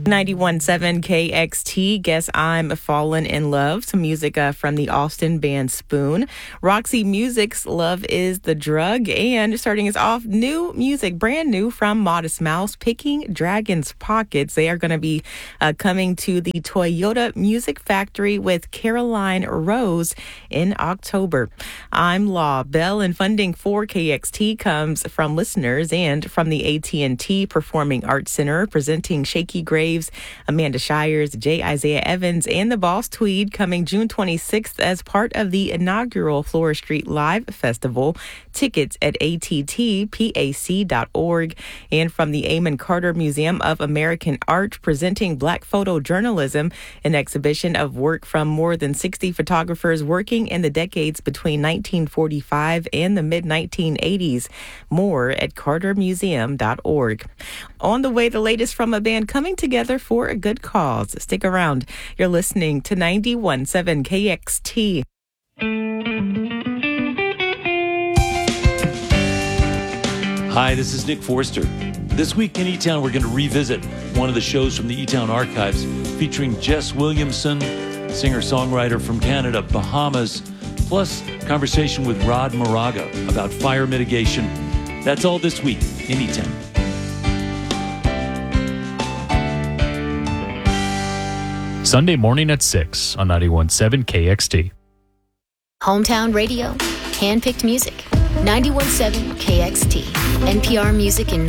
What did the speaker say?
91.7 KXT, Guess I'm Fallen in Love. Some music from the Austin band Spoon. Roxy Music's Love is the Drug. And starting us off, new music, brand new from Modest Mouse, Picking Dragon's Pockets. They are going to be coming to the Toyota Music Factory with Caroline Rose in October. I'm Law Bell, and funding for KXT comes from listeners and from the AT&T Performing Arts Center, presenting Shaky Graves, Amanda Shires, J. Isaiah Evans, and the Boss Tweed, coming June 26th as part of the inaugural Flora Street Live Festival. Tickets at attpac.org. And from the Amon Carter Museum of American Art, presenting Black Photojournalism, an exhibition of work from more than 60 photographers working in the decades between 1945 and the mid-1980s. More at cartermuseum.org. On the way, the latest from a band coming together for a good cause. Stick around. You're listening to 91.7 KXT. Hi, this is Nick Forster. This week in E-Town, we're going to revisit one of the shows from the E-Town archives featuring Jess Williamson, singer-songwriter from Canada, Bahamas, plus conversation with Rod Moraga about fire mitigation. That's all this week in E-Town. Sunday morning at 6 on 91.7 KXT. Hometown radio, hand-picked music. 91.7 KXT. NPR Music in